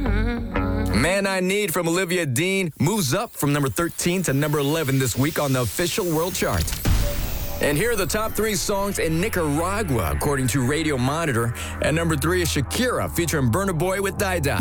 Man I Need from Olivia Dean moves up from number 13 to number 11 this week on the official world chart. And here are the top 3 songs in Nicaragua, according to Radio Monitor. At number 3 is Shakira featuring Burna Boy with Die Die.